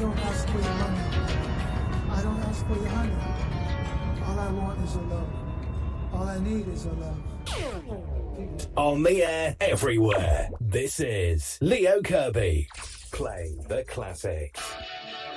don't ask for your money. I don't ask for your honey. All I want is your love. All I need is your love. On the air, everywhere. This is Leo Kirby. Play the classics.